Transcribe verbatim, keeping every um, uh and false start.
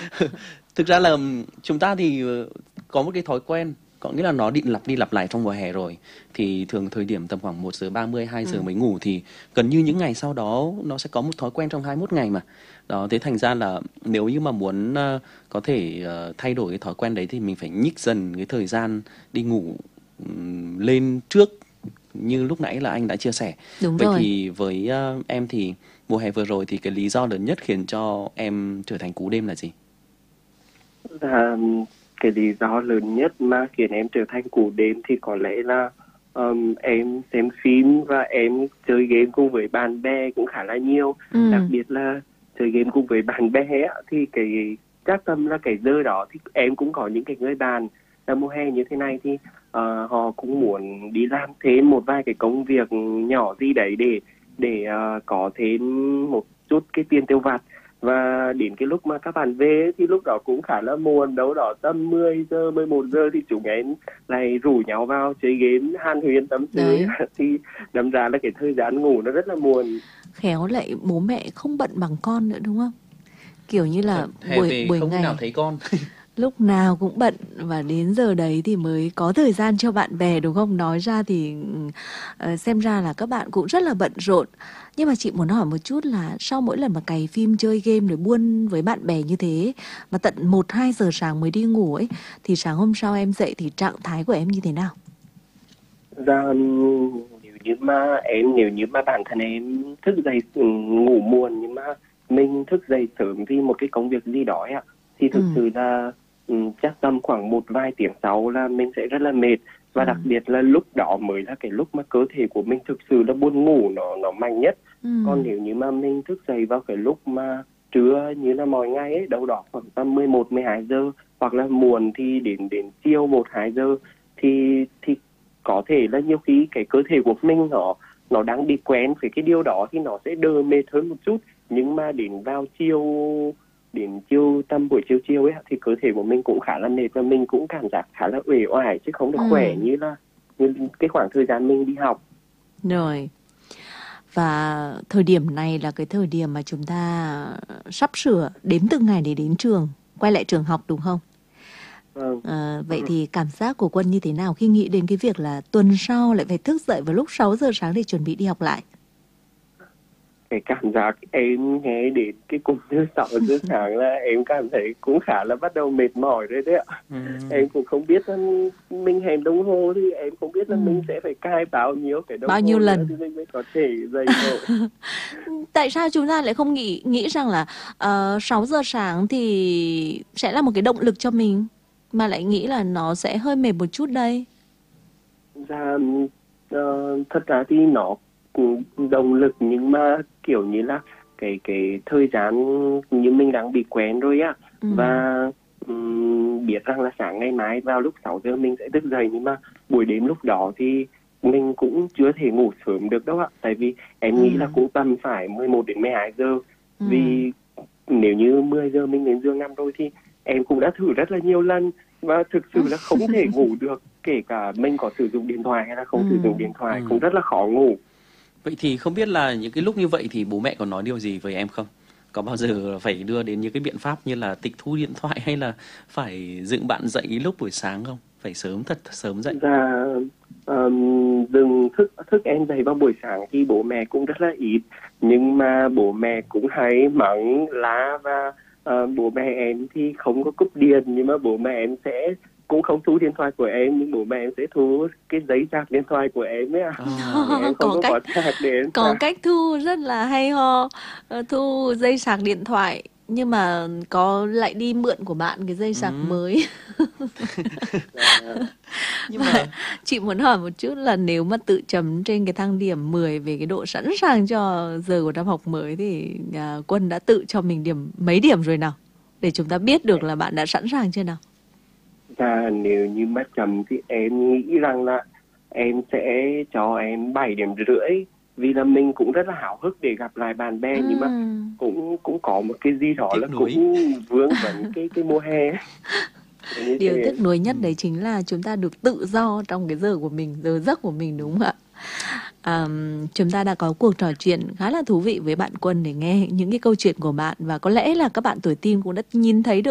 Thực ra là chúng ta thì ờ, có một cái thói quen, có nghĩa là nó định lặp đi lặp lại trong mùa hè rồi. Thì thường thời điểm tầm khoảng một giờ ba mươi, hai giờ Ừ. mới ngủ thì gần như những ngày sau đó nó sẽ có một thói quen trong hai mươi mốt ngày mà. Đó, thế thành ra là nếu như mà muốn ờ, có thể ờ, thay đổi cái thói quen đấy thì mình phải nhích dần cái thời gian đi ngủ ừm, lên trước như lúc nãy là anh đã chia sẻ. Đúng Vậy rồi. thì với ờ, em thì mùa hè vừa rồi thì cái lý do lớn nhất khiến cho em trở thành cú đêm là gì? Và cái lý do lớn nhất mà khiến em trở thành cú đêm thì có lẽ là um, em xem phim và em chơi game cùng với bạn bè cũng khá là nhiều. Đặc Ừ. biệt là chơi game cùng với bạn bè á, thì cái chắc tâm là cái giờ đó thì em cũng có những cái người bạn là mùa hè như thế này thì ờ, họ cũng muốn đi làm thêm một vài cái công việc nhỏ gì đấy để để ờ, có thêm một chút cái tiền tiêu vặt. Và đến cái lúc mà các bạn về thì lúc đó cũng khá là muộn, đâu đó tầm mười giờ, mười một giờ thì chúng em lại rủ nhau vào chơi game han huyên tâm sự ấy. Đấy, Thì đâm ra là cái thời gian ngủ nó rất là muộn. khéo lại bố mẹ không bận bằng con nữa đúng không? Kiểu như Thật, là hè buổi về buổi không lúc nào ngày thấy con. lúc nào cũng bận và đến giờ đấy thì mới có thời gian cho bạn bè đúng không? Nói ra thì ờ, xem ra là các bạn cũng rất là bận rộn. Nhưng mà chị muốn hỏi một chút là sau mỗi lần mà cày phim chơi game rồi buôn với bạn bè như thế mà tận một hai giờ sáng mới đi ngủ ấy thì sáng hôm sau em dậy thì trạng thái của em như thế nào? Ra nếu như mà em nếu như mà bản thân em thức dậy ừ, ngủ muộn nhưng mà mình thức dậy sớm vì một cái công việc gì đó ạ, thì Ừ. thực sự là ừ, chắc tầm khoảng một vài tiếng sau là mình sẽ rất là mệt. Ừ. Và đặc biệt là lúc đó mới là cái lúc mà cơ thể của mình thực sự là buồn ngủ nó nó mạnh nhất. Ừ. Còn nếu như mà mình thức dậy vào cái lúc mà trưa như là mọi ngày ấy, đâu đó khoảng tầm mười một mười hai giờ, hoặc là muộn thì đến đến chiều một hai giờ, thì thì có thể là nhiều khi cái cơ thể của mình nó nó đang bị quen với cái điều đó thì nó sẽ đỡ mệt hơn một chút. Nhưng mà đến vào chiều đến chiều tầm buổi chiều chiều ấy thì cơ thể của mình cũng khá là mệt và mình cũng cảm giác khá là uể oải chứ không được khỏe Ừ. như là như cái khoảng thời gian mình đi học. Rồi. Và thời điểm này là cái thời điểm mà chúng ta sắp sửa đếm từng ngày để đến trường, quay lại trường học đúng không? Vâng. Ờ, vậy thì cảm giác của Quân như thế nào khi nghĩ đến cái việc là tuần sau lại phải thức dậy vào lúc sáu giờ sáng để chuẩn bị đi học lại? Cái cảm giác em nghe đến cái cùng thứ sáu giờ sáng là em cảm thấy cũng khá là bắt đầu mệt mỏi rồi đấy ạ. Ừm. Em cũng không biết là mình hẹn đồng hồ thì em không biết Ừ. là mình sẽ phải cài bao nhiêu cái đồng Bao nhiêu hồ nữa lần? thì mình mới có thể dậy nổi. Tại sao chúng ta lại không nghĩ nghĩ rằng là uh, sáu giờ sáng thì sẽ là một cái động lực cho mình mà lại nghĩ là nó sẽ hơi mệt một chút đây? Và ờ, thật ra thì nó cũng động lực nhưng mà kiểu như là cái cái thời gian như mình đang bị quen rồi á. Ừ. Và ừm, biết rằng là sáng ngày mai vào lúc sáu giờ mình sẽ thức dậy, nhưng mà buổi đêm lúc đó thì mình cũng chưa thể ngủ sớm được đâu ạ. Tại vì em Ừ. nghĩ là cũng tầm phải mười một đến mười hai giờ. Ừ. Vì nếu như mười giờ mình đến giường nằm rồi thì em cũng đã thử rất là nhiều lần và thực sự là không thể ngủ được, kể cả mình có sử dụng điện thoại hay là không Ừ. sử dụng điện thoại cũng Ừm. rất là khó ngủ. Vậy thì không biết là những cái lúc như vậy thì bố mẹ có nói điều gì với em không? Có bao giờ phải đưa đến những cái biện pháp như là tịch thu điện thoại hay là phải dựng bạn dậy lúc buổi sáng không? Phải sớm thật sớm dậy. Và um, dừng thức thức em dậy vào buổi sáng thì bố mẹ cũng rất là ít, nhưng mà bố mẹ cũng hay mắng lá. Và uh, bố mẹ em thì không có cúp điện, nhưng mà bố mẹ em sẽ cũng không thu điện thoại của em, nhưng bố mẹ em sẽ thu cái giấy sạc điện thoại của em ấy à. À, Thì em không có có cách có sạc để em có sạc. cách thu rất là hay ho. Ờ, thu dây sạc điện thoại nhưng mà có lại đi mượn của bạn cái dây sạc ừm, mới. Và nhưng Và mà chị muốn hỏi một chút là nếu mà tự chấm trên cái thang điểm mười về cái độ sẵn sàng cho giờ của năm học mới thì à, Quân đã tự cho mình điểm mấy điểm rồi nào? Để chúng ta biết được là bạn đã sẵn sàng chưa nào? và nếu như mà chấm thì em nghĩ rằng là em sẽ cho em bảy điểm rưỡi, vì là mình cũng rất là háo hức để gặp lại bạn bè, nhưng mà Ừm. cũng cũng có một cái gì đó là tiếc nuối. cũng vướng vấn cái cái mùa hè ấy. Kiểu như Điều thế. tiếc nuối nhất Ừm. đấy chính là chúng ta được tự do trong cái giờ của mình, giờ giấc của mình đúng không ạ? À, chúng ta đã có cuộc trò chuyện khá là thú vị với bạn Quân để nghe những cái câu chuyện của bạn và có lẽ là các bạn tuổi teen cũng đã nhìn thấy được